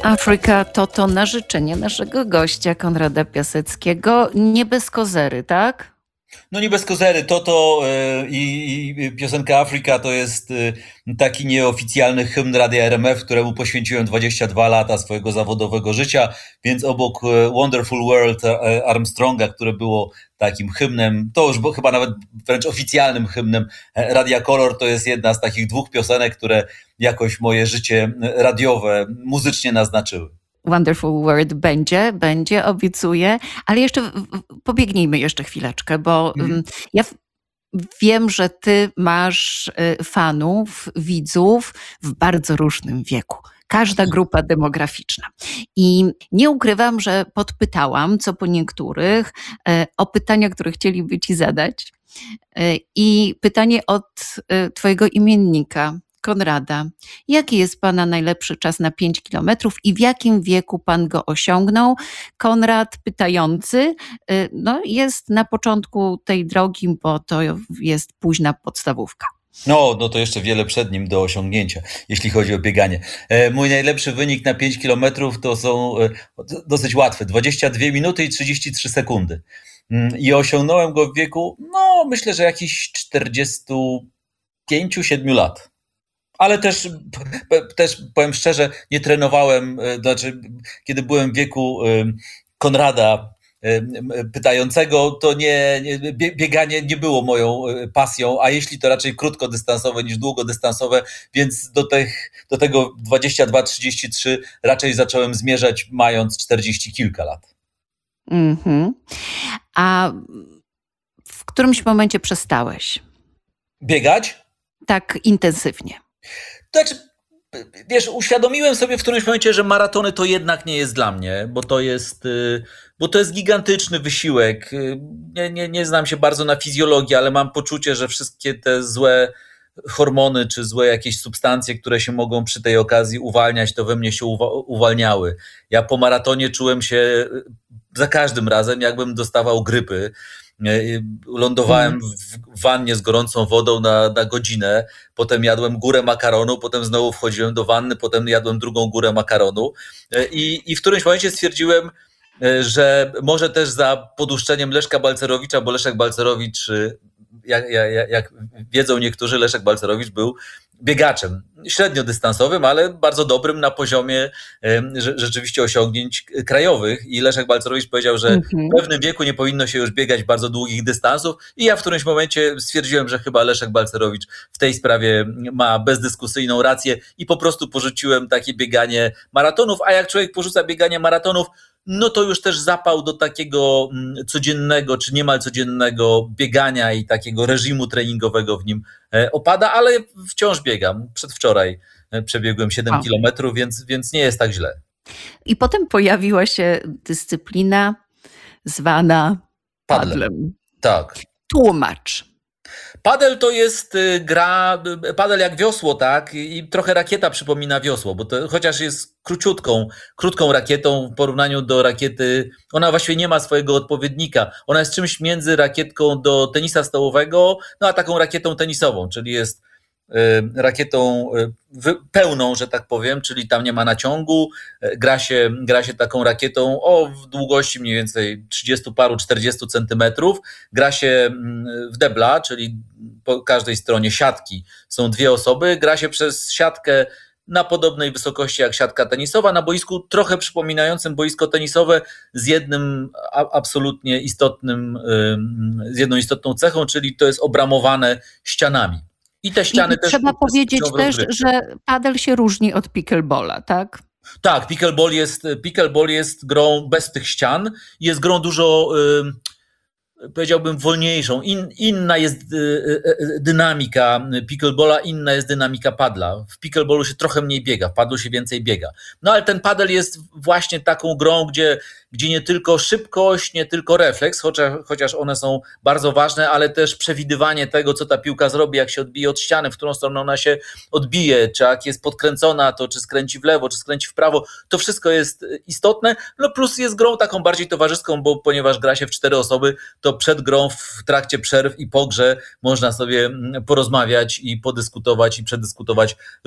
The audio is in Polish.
Afryka to na życzenie naszego gościa Konrada Piaseckiego. Nie bez kozery, tak? No nie bez kozery, i piosenka Afryka to jest taki nieoficjalny hymn Radia RMF, któremu poświęciłem 22 lata swojego zawodowego życia, więc obok Wonderful World Armstronga, które było takim hymnem, to już chyba nawet wręcz oficjalnym hymnem Radia Kolor, to jest jedna z takich dwóch piosenek, które jakoś moje życie radiowe muzycznie naznaczyły. Wonderful World będzie, obiecuję, ale jeszcze pobiegnijmy jeszcze chwileczkę, bo ja wiem, że ty masz fanów, widzów w bardzo różnym wieku. Każda grupa demograficzna. I nie ukrywam, że podpytałam, co po niektórych, o pytania, które chcieliby ci zadać. I pytanie od twojego imiennika, Konrada. Jaki jest pana najlepszy czas na 5 kilometrów i w jakim wieku pan go osiągnął? Konrad pytający jest na początku tej drogi, bo to jest późna podstawówka. No to jeszcze wiele przed nim do osiągnięcia, jeśli chodzi o bieganie. Mój najlepszy wynik na 5 kilometrów to są dosyć łatwe, 22 minuty i 33 sekundy. I osiągnąłem go w wieku, myślę, że jakichś 45-7 lat. Ale też powiem szczerze, nie trenowałem, kiedy byłem w wieku Konrada pytającego, to bieganie nie było moją pasją, a jeśli to raczej krótkodystansowe niż długodystansowe, więc do tego 22-33 raczej zacząłem zmierzać mając 40 kilka lat. A w którymś momencie przestałeś? Biegać? Tak intensywnie. Uświadomiłem sobie w którymś momencie, że maratony to jednak nie jest dla mnie, bo to jest gigantyczny wysiłek. Nie znam się bardzo na fizjologii, ale mam poczucie, że wszystkie te złe hormony czy złe jakieś substancje, które się mogą przy tej okazji uwalniać, to we mnie się uwalniały. Ja po maratonie czułem się za każdym razem, jakbym dostawał grypy. Lądowałem w wannie z gorącą wodą na godzinę, potem jadłem górę makaronu, potem znowu wchodziłem do wanny, potem jadłem drugą górę makaronu i w którymś momencie stwierdziłem, że może też za poduszczeniem Leszka Balcerowicza, bo Leszek Balcerowicz, jak wiedzą niektórzy, Leszek Balcerowicz był biegaczem średniodystansowym, ale bardzo dobrym na poziomie rzeczywiście osiągnięć krajowych i Leszek Balcerowicz powiedział, że w pewnym wieku nie powinno się już biegać bardzo długich dystansów i ja w którymś momencie stwierdziłem, że chyba Leszek Balcerowicz w tej sprawie ma bezdyskusyjną rację i po prostu porzuciłem takie bieganie maratonów, a jak człowiek porzuca bieganie maratonów, to już też zapał do takiego codziennego, czy niemal codziennego biegania i takiego reżimu treningowego w nim opada, ale wciąż biegam. Przedwczoraj przebiegłem 7 kilometrów, więc nie jest tak źle. I potem pojawiła się dyscyplina zwana padlem. Tak. Tłumacz. Padel to jest gra, padel jak wiosło, tak? I trochę rakieta przypomina wiosło, bo to chociaż jest krótką rakietą w porównaniu do rakiety, ona właściwie nie ma swojego odpowiednika. Ona jest czymś między rakietką do tenisa stołowego, a taką rakietą tenisową, czyli jest rakietą pełną, że tak powiem, czyli tam nie ma naciągu, gra się taką rakietą o długości mniej więcej 30 paru, 40 centymetrów, gra się w debla, czyli po każdej stronie siatki są dwie osoby, gra się przez siatkę na podobnej wysokości jak siatka tenisowa, na boisku trochę przypominającym boisko tenisowe z jednym absolutnie z jedną istotną cechą, czyli to jest obramowane ścianami. I te ściany też trzeba powiedzieć też, że padel się różni od pickleballa, tak? Tak, pickleball jest grą bez tych ścian, jest grą dużo, powiedziałbym, wolniejszą. Inna jest dynamika pickleballa, inna jest dynamika padla. W pickleballu się trochę mniej biega, w padlu się więcej biega. Ale ten padel jest właśnie taką grą, gdzie nie tylko szybkość, nie tylko refleks, chociaż one są bardzo ważne, ale też przewidywanie tego, co ta piłka zrobi, jak się odbije od ściany, w którą stronę ona się odbije, czy jak jest podkręcona, to czy skręci w lewo, czy skręci w prawo, to wszystko jest istotne. Plus jest grą taką bardziej towarzyską, bo ponieważ gra się w 4 osoby, to przed grą, w trakcie przerw i po grze można sobie porozmawiać i podyskutować i przedyskutować